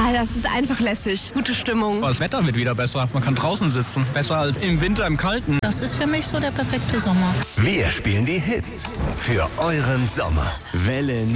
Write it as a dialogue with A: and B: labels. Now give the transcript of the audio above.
A: Ah, das ist einfach lässig. Gute Stimmung.
B: Das Wetter wird wieder besser. Man kann draußen sitzen. Besser als im Winter im Kalten.
C: Das ist für mich so der perfekte Sommer.
D: Wir spielen die Hits für euren Sommer. Welle